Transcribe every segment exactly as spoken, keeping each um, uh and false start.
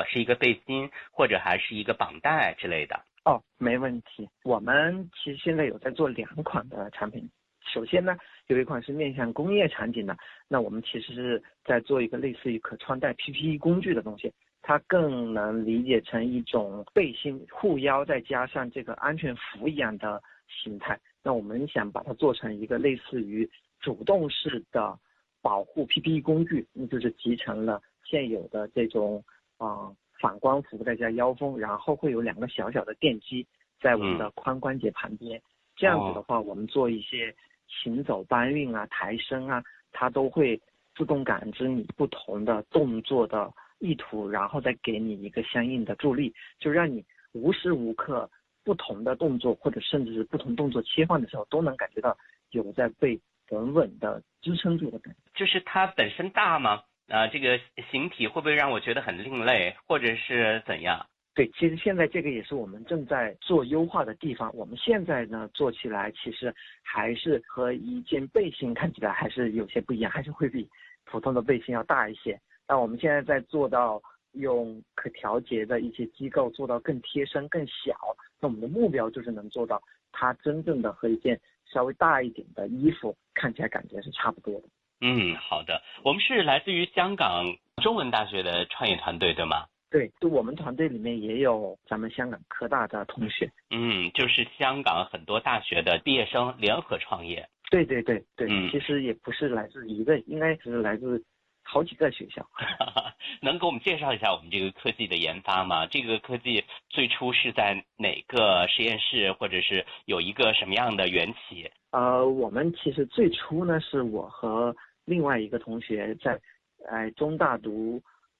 做？是一个背心，或者还是一个绑带之类的？ 哦，没问题。我们其实现在有在做两款的产品。首先呢，有一款是面向工业场景的，那我们其实是在做一个类似于可穿戴 P P E 工具的东西，它更能理解成一种背心护腰再加上这个安全服一样的形态。那我们想把它做成一个类似于主动式的保护 P P E 工具，那就是集成了现有的这种啊、呃、反光服再加腰封，然后会有两个小小的电机在我们的髋关节旁边。嗯、这样子的话，我们做一些行走搬运啊、抬升啊，它都会自动感知你不同的动作的意图，然后再给你一个相应的助力，就让你无时无刻不同的动作或者甚至是不同动作切换的时候，都能感觉到有在被稳稳的支撑住的感觉。 就是它本身大吗？呃，这个形体会不会让我觉得很另类，或者是怎样？ 对，其实现在这个也是我们正在做优化的地方。我们现在呢做起来其实还是和一件背心看起来还是有些不一样，还是会比普通的背心要大一些。但我们现在在做到用可调节的一些机构做到更贴身更小，那我们的目标就是能做到它真正的和一件稍微大一点的衣服看起来感觉是差不多的。 嗯，好的。我们是来自于香港中文大学的创业团队，对吗？ 对，就我们团队里面也有咱们香港科大的同学。 嗯，就是香港很多大学的毕业生联合创业。 对对对对， 嗯， 其实也不是来自一个，应该是来自好几个学校。 能给我们介绍一下我们这个科技的研发吗？这个科技最初是在哪个实验室，或者是有一个什么样的缘起？ 呃，我们其实最初呢，是我和另外一个同学在呃中大读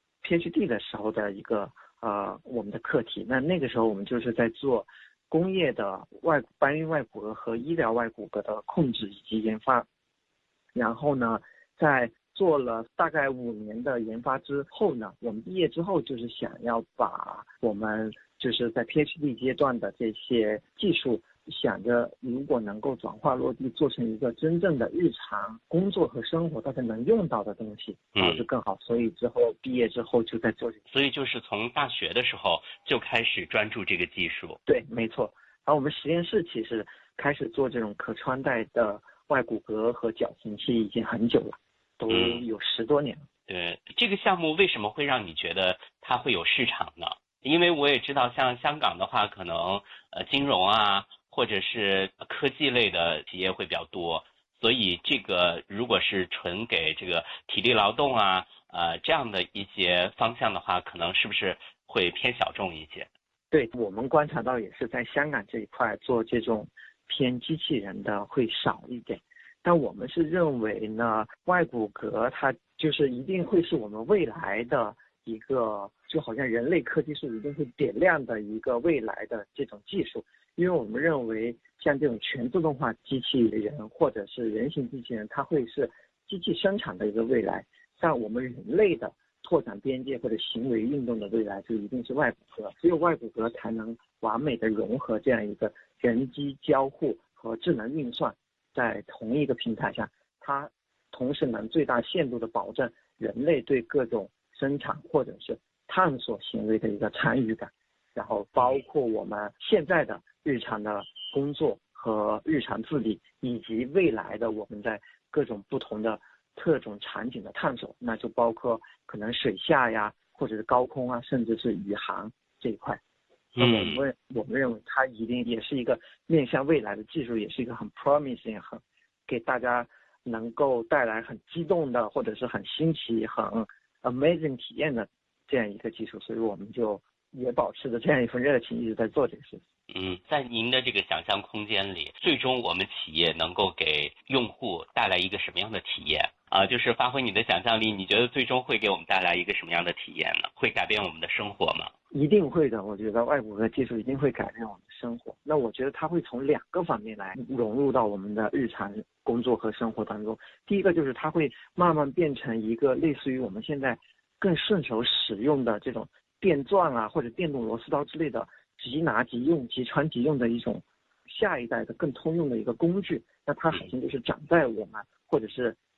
PhD 的时候的一个呃我们的课题。那那个时候我们就是在做工业的外搬运外骨骼和医疗外骨骼的控制以及研发。然后呢，在做了大概五年的研发之后呢，我们毕业之后就是想要把我们就是在 PhD 阶段的这些技术，想着如果能够转化落地，做成一个真正的日常工作和生活大家能用到的东西，然后就更好。所以之后毕业之后就在做这个。 所以就是从大学的时候就开始专注这个技术。 对，没错。然后我们实验室其实开始做这种可穿戴的外骨骼和矫形器已经很久了，都有十多年了。 嗯、对，这个项目为什么会让你觉得它会有市场呢？因为我也知道像香港的话，可能呃金融啊或者是科技类的企业会比较多，所以这个如果是纯给这个体力劳动啊呃这样的一些方向的话，可能是不是会偏小众一些？ 对，我们观察到也是在香港这一块做这种偏机器人的会少一点，但我们是认为呢，外骨骼它就是一定会是我们未来的一个，就好像人类科技是一定会点亮的一个未来的这种技术。因为我们认为像这种全自动化机器人或者是人形机器人，它会是机器生产的一个未来。像我们人类的拓展边界或者行为运动的未来，就一定是外骨骼，只有外骨骼才能完美的融合这样一个人机交互和智能运算在同一个平台上，它同时能最大限度的保证人类对各种生产或者是探索行为的一个参与感，然后包括我们现在的日常的工作和日常自理，以及未来的我们在各种不同的特种场景的探索，那就包括可能水下呀，或者是高空啊，甚至是宇航这一块。那我们我们认为它一定也是一个面向未来的技术，也是一个很 promising 很给大家能够带来很激动的或者是很新奇很 amazing 体验的这样一个技术。所以我们就也保持着这样一份热情，一直在做这个事情。 嗯，在您的这个想象空间里，最终我们企业能够给用户带来一个什么样的体验啊？就是发挥你的想象力，你觉得最终会给我们带来一个什么样的体验呢？会改变我们的生活吗？ 一定会的，我觉得外骨骼技术一定会改变我们的生活。那我觉得它会从两个方面来融入到我们的日常工作和生活当中。第一个就是它会慢慢变成一个类似于我们现在更顺手使用的这种电钻啊或者电动螺丝刀之类的即拿即用即穿即用的一种下一代的更通用的一个工具。那它好像就是长在我们或者是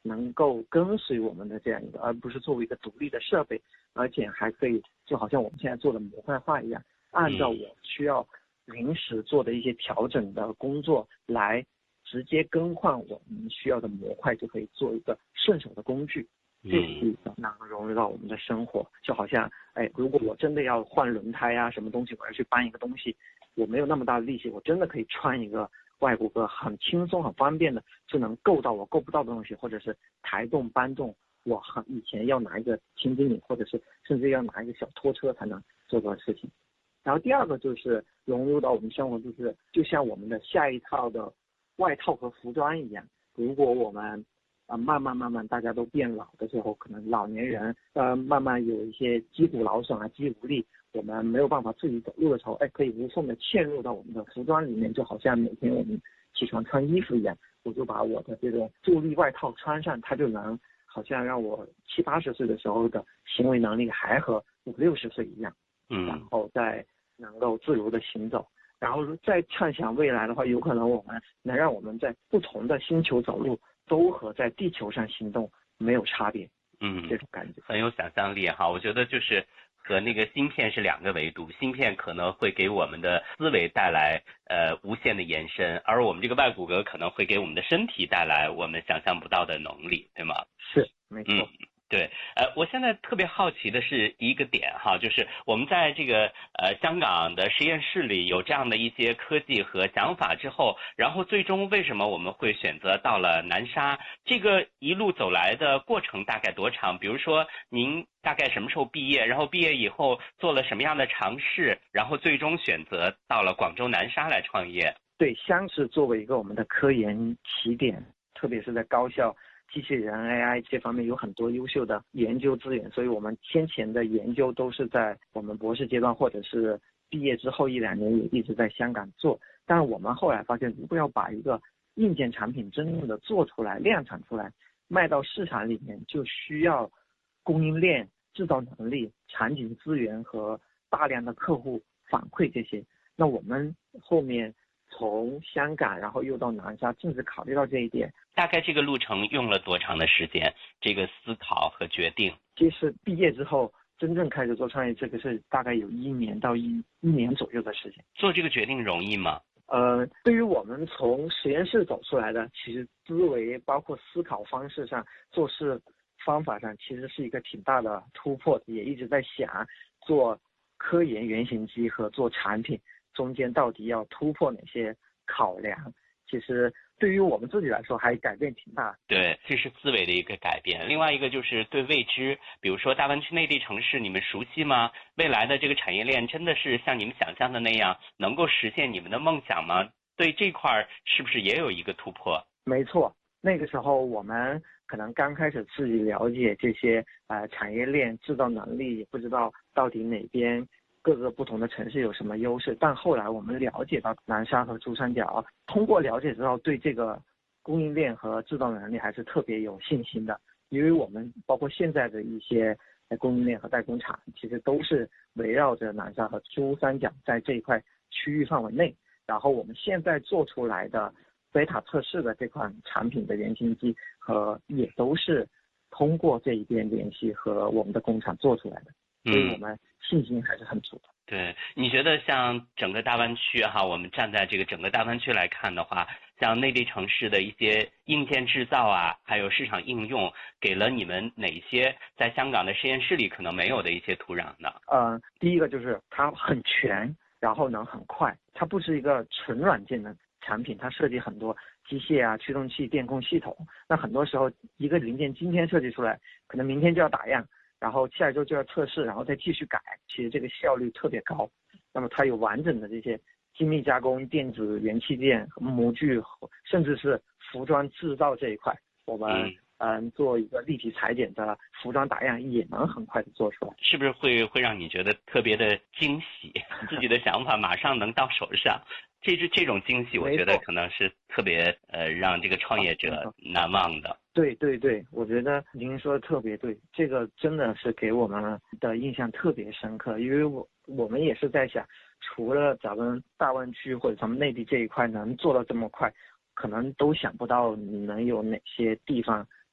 能够跟随我们的这样一个，而不是作为一个独立的设备，而且还可以就好像我们现在做的模块化一样，按照我需要临时做的一些调整的工作来直接更换我们需要的模块，就可以做一个顺手的工具。这是一个能融入到我们的生活，就好像哎，如果我真的要换轮胎啊，什么东西，我要去搬一个东西，我没有那么大的力气，我真的可以穿一个外骨骼，很轻松很方便的就能够到我够不到的东西，或者是抬动搬动我很以前要拿一个轻机米，或者是甚至要拿一个小拖车才能做到的事情。然后第二个就是融入到我们生活，就是就像我们的下一套的外套和服装一样，如果我们呃，慢慢慢慢大家都变老的时候，可能老年人呃慢慢有一些肌骨劳损啊、肌无力，我们没有办法自己走路的时候，哎，可以无缝的嵌入到我们的服装里面，就好像每天我们起床穿衣服一样，我就把我的这种助力外套穿上，它就能好像让我七八十岁的时候的行为能力还和五六十岁一样， 嗯， 然后再能够自由的行走。然后再畅想未来的话，有可能我们能让我们在不同的星球走路，都和在地球上行动没有差别。 嗯， 这种感觉很有想象力哈。我觉得就是和那个芯片是两个维度，芯片可能会给我们的思维带来呃无限的延伸，而我们这个外骨骼可能会给我们的身体带来我们想象不到的能力，对吗？ 是，没错。 嗯，对，呃，我现在特别好奇的是一个点哈，就是我们在这个呃香港的实验室里有这样的一些科技和想法之后，然后最终为什么我们会选择到了南沙？这个一路走来的过程大概多长？比如说您大概什么时候毕业？然后毕业以后做了什么样的尝试？然后最终选择到了广州南沙来创业？ 对，香是作为一个我们的科研起点，特别是在高校。机器人 A I 这方面有很多优秀的研究资源，所以我们先前的研究都是在我们博士阶段或者是毕业之后一两年也一直在香港做。但是我们后来发现，如果要把一个硬件产品真正的做出来、量产出来，卖到市场里面，就需要供应链、制造能力、场景资源和大量的客户反馈这些。那我们后面从香港，然后又到南沙，正是考虑到这一点。 大概这个路程用了多长的时间？这个思考和决定， 其实毕业之后真正开始做创业，这个是大概有一年到一一年左右的时间。 做这个决定容易吗？ 呃，对于我们从实验室走出来的，其实思维包括思考方式上、做事方法上，其实是一个挺大的突破的。也一直在想，做科研原型机和做产品中间到底要突破哪些考量。其实对于我们自己来说还改变挺大。 对，这是思维的一个改变。另外一个就是对未知，比如说大湾区内地城市，你们熟悉吗？未来的这个产业链真的是像你们想象的那样，能够实现你们的梦想吗？对这块是不是也有一个突破？ 没错，那个时候我们可能刚开始自己了解这些呃产业链制造能力，也不知道到底哪边各个不同的城市有什么优势，但后来我们了解到南沙和珠三角，通过了解之后，对这个供应链和制造能力还是特别有信心的。因为我们包括现在的一些供应链和代工厂，其实都是围绕着南沙和珠三角在这一块区域范围内。然后我们现在做出来的贝塔测试的这款产品的原型机，和也都是通过这一边联系和我们的工厂做出来的。所以我们信心还是很足的。 对，你觉得像整个大湾区哈，我们站在这个整个大湾区来看的话，像内地城市的一些硬件制造啊，还有市场应用，给了你们哪些在香港的实验室里可能没有的一些土壤呢？ 呃，第一个就是它很全，然后能很快，它不是一个纯软件的产品，它设计很多机械啊、驱动器、电控系统。那很多时候一个零件今天设计出来，可能明天就要打样。然后下一周就要测试，然后再继续改，其实这个效率特别高。那么它有完整的这些精密加工、电子元器件、模具，甚至是服装制造这一块，我们嗯、呃、做一个立体裁剪的服装打样也能很快的做出来。 是不是会会让你觉得特别的惊喜？自己的想法马上能到手上，这这这种惊喜，我觉得可能是特别呃让这个创业者难忘的。 对对对，我觉得您说的特别对，这个真的是给我们的印象特别深刻，因为我我们也是在想，除了咱们大湾区或者咱们内地这一块能做到这么快，可能都想不到能有哪些地方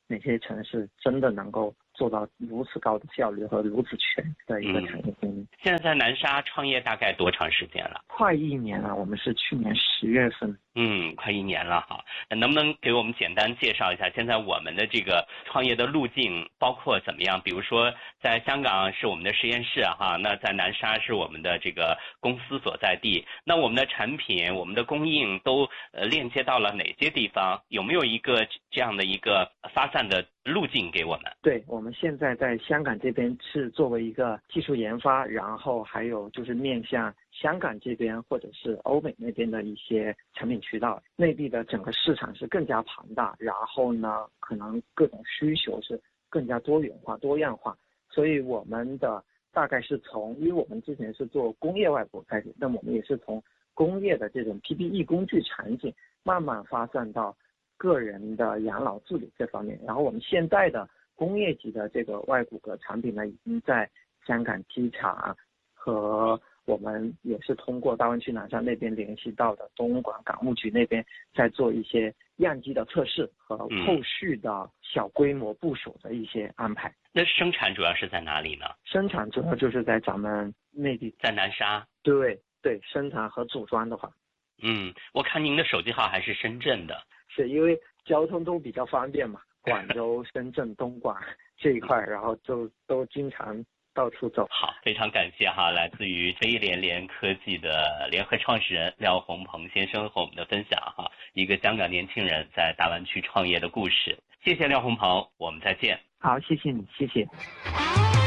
哪些城市真的能够做到如此高的效率和如此全的一个产业供应。 嗯，现在在南沙创业大概多长时间了？ 快一年了，我们是去年十月份。 嗯，快一年了哈。能不能给我们简单介绍一下现在我们的这个创业的路径包括怎么样？比如说在香港是我们的实验室哈，那在南沙是我们的这个公司所在地，那我们的产品我们的供应都呃链接到了哪些地方？有没有一个这样的一个发散的路径给我们？ 对，我们现在在香港这边是作为一个技术研发，然后还有就是面向香港这边或者是欧美那边的一些产品渠道，内地的整个市场是更加庞大，然后呢可能各种需求是更加多元化多样化，所以我们的大概是从，因为我们之前是做工业外部开始，那我们也是从工业的这种 P P E 工具场景慢慢发散到个人的养老自理这方面，然后我们现在的工业级的这个外骨骼产品呢，已经在香港机场和我们也是通过大湾区南沙那边联系到的东莞港务局那边，在做一些样机的测试和后续的小规模部署的一些安排。 嗯、那生产主要是在哪里呢？ 生产主要就是在咱们内地， 在南沙。 对对，生产和组装的话， 嗯，我看您的手机号还是深圳的。 是因为交通都比较方便嘛，广州、深圳、东莞这一块，然后就都经常到处走。 好，非常感谢哈，来自于飞联联科技的联合创始人廖宏鹏先生和我们的分享哈，一个香港年轻人在大湾区创业的故事。谢谢廖宏鹏，我们再见。 好，谢谢你，谢谢。